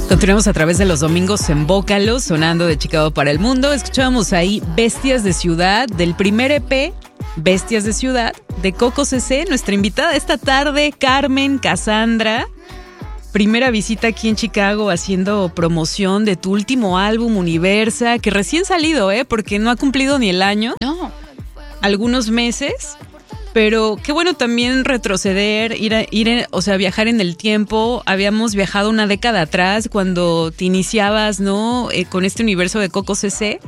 Continuamos a través de los domingos en Bócalo, sonando de Chicago para el mundo. Escuchábamos ahí Bestias de Ciudad, del primer EP, Bestias de Ciudad, de Coco CC. Nuestra invitada esta tarde, Carmen Cassandra. Primera visita aquí en Chicago haciendo promoción de tu último álbum, Universa, que recién salido, porque no ha cumplido ni el año. No. Algunos meses. Pero qué bueno también retroceder, viajar en el tiempo. Habíamos viajado una década atrás cuando te iniciabas, ¿no? Con este universo de Coco CC.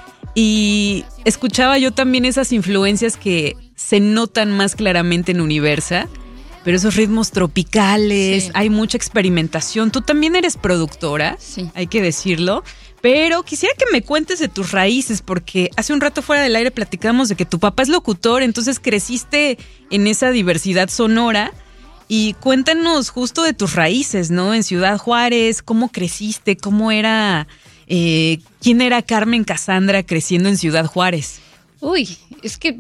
Y escuchaba yo también esas influencias que se notan más claramente en Universa. Pero esos ritmos tropicales, sí. Hay mucha experimentación. Tú también eres productora, sí. Hay que decirlo. Pero quisiera que me cuentes de tus raíces, porque hace un rato fuera del aire platicamos de que tu papá es locutor, entonces creciste en esa diversidad sonora. Y cuéntanos justo de tus raíces, ¿no? En Ciudad Juárez, ¿cómo creciste? ¿Cómo era? ¿Quién era Carmen Cassandra creciendo en Ciudad Juárez? Uy, es que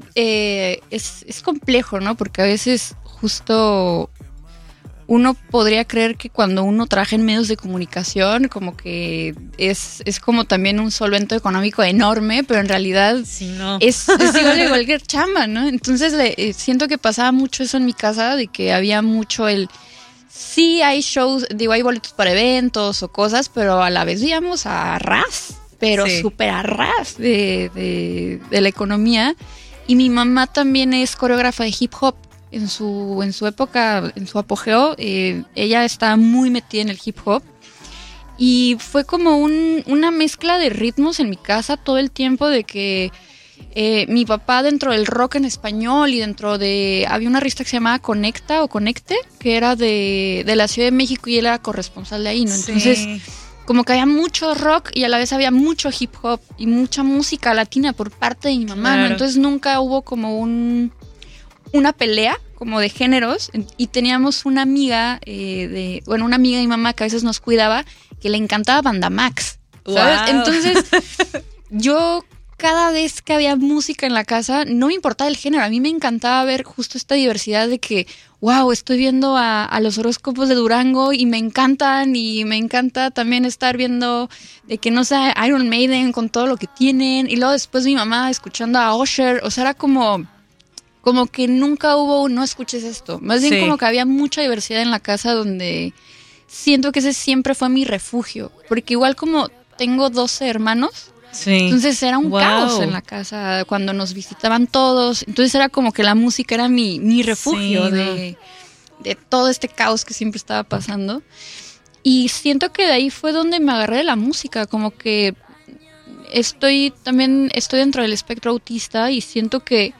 es complejo, ¿no? Porque a veces justo uno podría creer que cuando uno trabaja en medios de comunicación como que es como también un solvento económico enorme, pero en realidad sí, no. es igual de cualquier chamba, ¿no? Entonces siento que pasaba mucho eso en mi casa, de que había mucho sí hay shows, hay boletos para eventos o cosas, pero a la vez íbamos a ras, pero sí. súper a ras de la economía. Y mi mamá también es coreógrafa de hip hop. En su época, en su apogeo, ella estaba muy metida en el hip hop y fue como una mezcla de ritmos en mi casa todo el tiempo, de que mi papá dentro del rock en español y había una revista que se llamaba Conecta o Conecte, que era de la Ciudad de México y él era corresponsal de ahí, ¿no? Entonces, sí. Como que había mucho rock y a la vez había mucho hip hop y mucha música latina por parte de mi mamá, claro. ¿no? Entonces nunca hubo como una pelea como de géneros, y teníamos una amiga una amiga de mi mamá que a veces nos cuidaba, que le encantaba Banda Max, ¿sabes? Wow. Entonces yo cada vez que había música en la casa, no me importaba el género, a mí me encantaba ver justo esta diversidad de que, wow, estoy viendo a los horóscopos de Durango y me encantan, y me encanta también estar viendo de que, no sé, Iron Maiden con todo lo que tienen, y luego después mi mamá escuchando a Usher, o sea, era como que nunca hubo no escuches esto. Más bien sí. Como que había mucha diversidad en la casa, donde siento que ese siempre fue mi refugio. Porque igual como tengo 12 hermanos, sí. Entonces era un caos en la casa cuando nos visitaban todos. Entonces era como que la música era mi refugio, sí, de todo este caos que siempre estaba pasando. Y siento que de ahí fue donde me agarré de la música. Como que estoy dentro del espectro autista y siento que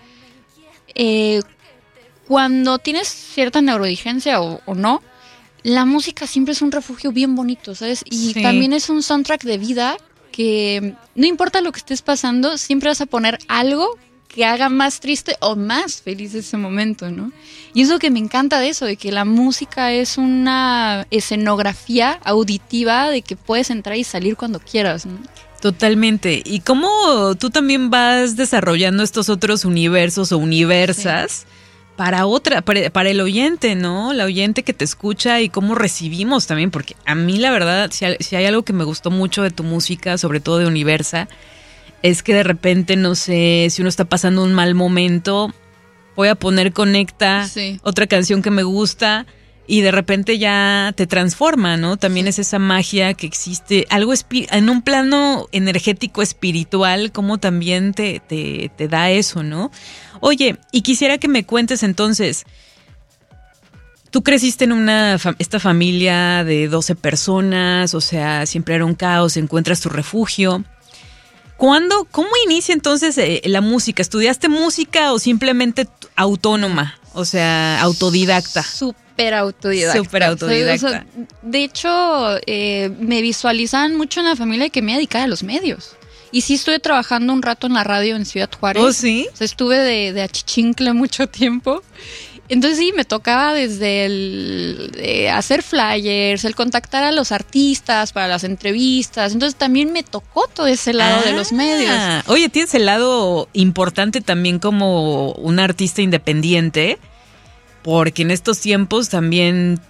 cuando tienes cierta neurodigencia o no, la música siempre es un refugio bien bonito, ¿sabes? Y sí. También es un soundtrack de vida que no importa lo que estés pasando, siempre vas a poner algo que haga más triste o más feliz ese momento, ¿no? Y eso que me encanta de eso, de que la música es una escenografía auditiva de que puedes entrar y salir cuando quieras, ¿no? Totalmente. ¿Y cómo tú también vas desarrollando estos otros universos o universas sí. para el oyente, ¿no? La oyente que te escucha, y cómo recibimos también, porque a mí la verdad, si hay algo que me gustó mucho de tu música, sobre todo de Universa, es que de repente, no sé, si uno está pasando un mal momento, voy a poner Conecta, sí. Otra canción que me gusta, y de repente ya te transforma, ¿no? También sí. Es esa magia que existe, algo en un plano energético espiritual, como también te da eso, ¿no? Oye, y quisiera que me cuentes entonces, tú creciste en esta familia de 12 personas, o sea, siempre era un caos, encuentras tu refugio. ¿Cómo inicia entonces la música? ¿Estudiaste música o simplemente autónoma? O sea, autodidacta. Súper autodidacta. O sea, de hecho, me visualizaban mucho en la familia que me dedicaba a los medios. Y sí estuve trabajando un rato en la radio en Ciudad Juárez. ¿Oh, sí? O sea, estuve de achichincle mucho tiempo. Entonces sí, me tocaba desde el hacer flyers, el contactar a los artistas para las entrevistas. Entonces también me tocó todo ese lado de los medios. Oye, tienes el lado importante también como un artista independiente, porque en estos tiempos también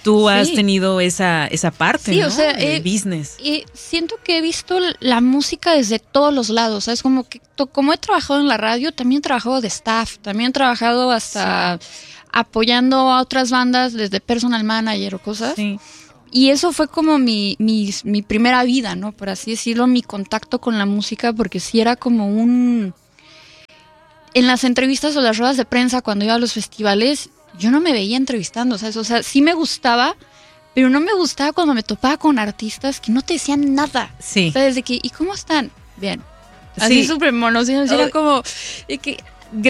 tú has tenido esa parte, sí, ¿no? O sea, del business. Siento que he visto la música desde todos los lados, ¿sabes? Como he trabajado en la radio, también he trabajado de staff, también he trabajado hasta apoyando a otras bandas desde personal manager o cosas. Sí. Y eso fue como mi primera vida, ¿no? Por así decirlo, mi contacto con la música, porque sí era como en las entrevistas o las ruedas de prensa cuando iba a los festivales, yo no me veía entrevistando, ¿sabes? O sea, sí me gustaba, pero no me gustaba cuando me topaba con artistas que no te decían nada. Sí. ¿Sabes? De que, ¿y cómo están? Bien. Así súper monos. Era como... de que,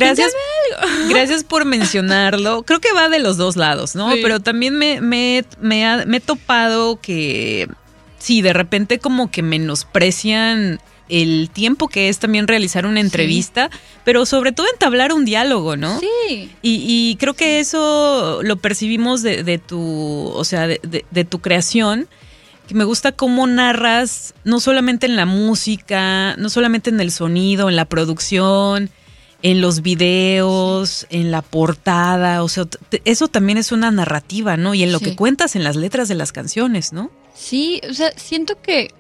Gracias por mencionarlo. Creo que va de los dos lados, ¿no? Sí. Pero también me he topado que sí, de repente como que menosprecian el tiempo que es también realizar una entrevista, pero sobre todo entablar un diálogo, ¿no? Sí. Y creo que eso lo percibimos de tu creación, que me gusta cómo narras, no solamente en la música, no solamente en el sonido, en la producción, en los videos, en la portada, o sea, eso también es una narrativa, ¿no? Y en lo que cuentas en las letras de las canciones, ¿no? Sí, o sea, siento que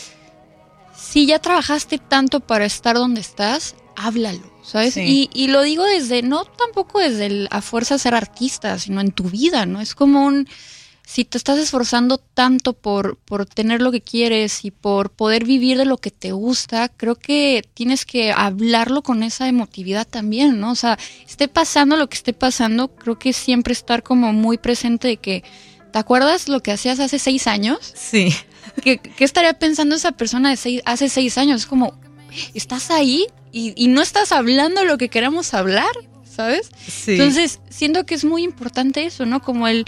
si ya trabajaste tanto para estar donde estás, háblalo, ¿sabes? Sí. Y lo digo no tampoco desde a fuerza ser artista, sino en tu vida, ¿no? Es como si te estás esforzando tanto por tener lo que quieres y por poder vivir de lo que te gusta, creo que tienes que hablarlo con esa emotividad también, ¿no? O sea, esté pasando lo que esté pasando, creo que siempre estar como muy presente de que, ¿te acuerdas lo que hacías hace 6 años? Sí. ¿Qué estaría pensando esa persona hace 6 años? Es como, ¿estás ahí? Y no estás hablando lo que queremos hablar, ¿sabes? Sí. Entonces, siento que es muy importante eso, ¿no? Como el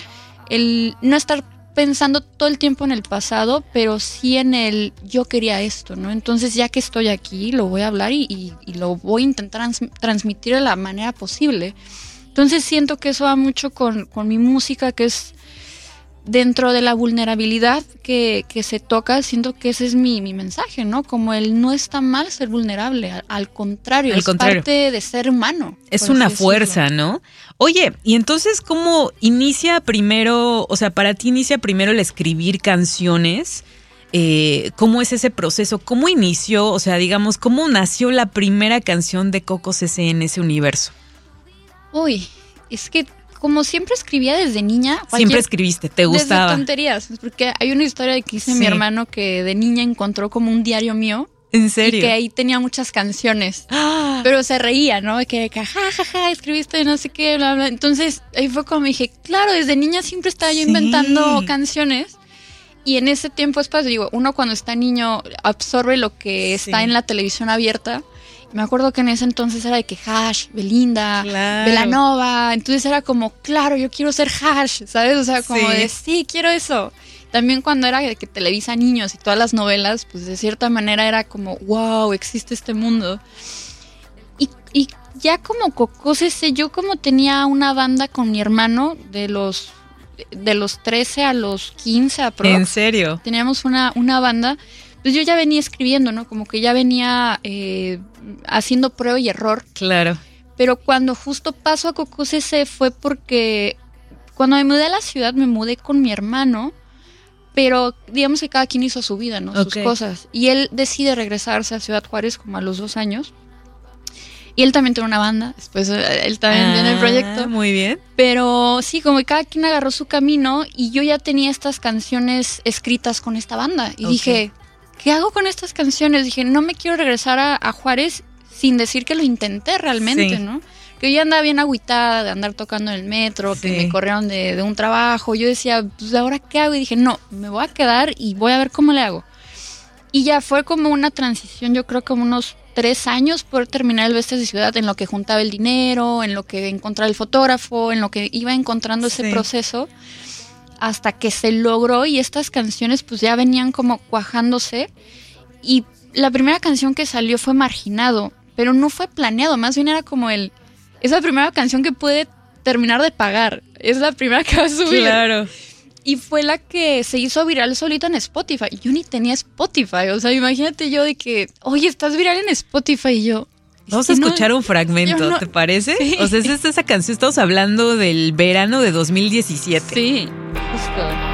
no estar pensando todo el tiempo en el pasado, pero sí en el yo quería esto, ¿no? Entonces, ya que estoy aquí, lo voy a hablar y lo voy a intentar transmitir de la manera posible. Entonces, siento que eso va mucho con mi música, que es dentro de la vulnerabilidad que se toca. Siento que ese es mi mensaje, ¿no? Como no está mal ser vulnerable, al contrario, parte de ser humano. Es una fuerza, ¿no? Oye, y entonces, ¿cómo inicia primero, o sea, para ti inicia primero el escribir canciones? ¿Cómo es ese proceso? ¿Cómo inició, o sea, digamos, cómo nació la primera canción de Coco CC en ese universo? Uy, es que como siempre escribía desde niña. Siempre escribiste, te gustaba. Desde tonterías, porque hay una historia que hice mi hermano que de niña encontró como un diario mío. ¿En serio? Y que ahí tenía muchas canciones. ¡Ah! Pero se reía, ¿no? Que ja, escribiste no sé qué, bla, bla. Entonces ahí fue como dije, claro, desde niña siempre estaba yo inventando canciones. Y en ese tiempo después, digo, uno cuando está niño absorbe lo que está en la televisión abierta. Me acuerdo que en ese entonces era de que Hash, Belinda, Belanova. Entonces era como, claro, yo quiero ser Hash, ¿sabes? O sea, como de, sí, quiero eso. También cuando era de que Televisa Niños y todas las novelas, pues de cierta manera era como, wow, existe este mundo. Y ya como Coco CC, yo como tenía una banda con mi hermano de los 13 a los 15 aprox. ¿En serio? Teníamos una banda. Pues yo ya venía escribiendo, ¿no? Como que ya venía haciendo prueba y error. Claro. Pero cuando justo paso a Coco CC fue porque cuando me mudé a la ciudad, me mudé con mi hermano, pero digamos que cada quien hizo su vida, ¿no? Sus cosas. Y él decide regresarse a Ciudad Juárez como a los 2 años. Y él también tiene una banda, después él también tiene el proyecto. Muy bien. Pero sí, como que cada quien agarró su camino y yo ya tenía estas canciones escritas con esta banda. Y dije, ¿qué hago con estas canciones? Dije, no me quiero regresar a Juárez sin decir que lo intenté realmente, ¿no? Que yo ya andaba bien agüitada de andar tocando en el metro, que me corrieron de un trabajo. Yo decía, pues ¿ahora qué hago? Y dije, no, me voy a quedar y voy a ver cómo le hago. Y ya fue como una transición, yo creo como unos 3 años por terminar el Bestias de Ciudad, en lo que juntaba el dinero, en lo que encontraba el fotógrafo, en lo que iba encontrando ese proceso, hasta que se logró y estas canciones pues ya venían como cuajándose. Y la primera canción que salió fue Marginado, pero no fue planeado, más bien era como es la primera canción que puede terminar de pagar, es la primera que va a subir. Claro. Y fue la que se hizo viral solita en Spotify. Yo ni tenía Spotify, o sea, imagínate yo de que, oye, estás viral en Spotify, y yo... Vamos a escuchar un fragmento, ¿te parece? Sí. O sea, es esa canción, estamos hablando del verano de 2017. Sí, justo. gusto.